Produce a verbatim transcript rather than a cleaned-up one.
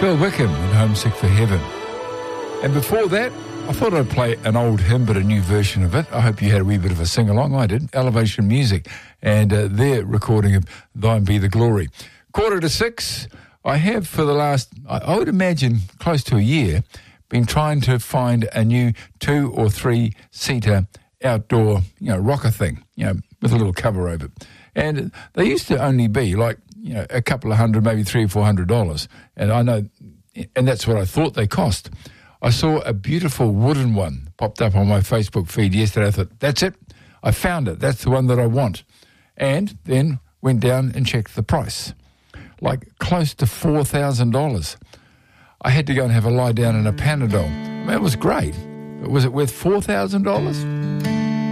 Bill Wickham and Homesick for Heaven. And before that, I thought I'd play an old hymn, but a new version of it. I hope you had a wee bit of a sing-along. I did. Elevation Music and uh, their recording of Thine Be the Glory. Quarter to six, I have for the last, I, I would imagine, close to a year, been trying to find a new two- or three-seater outdoor, you know, rocker thing, you know, with a little cover over it. And they used to only be like, you know, a couple of hundred, maybe three or four hundred dollars. And I know, and that's what I thought they cost. I saw a beautiful wooden one popped up on my Facebook feed yesterday. I thought, that's it. I found it. That's the one that I want. And then went down and checked the price, like close to four thousand dollars. I had to go and have a lie down in a Panadol. I mean, it was great. But was it worth four thousand dollars?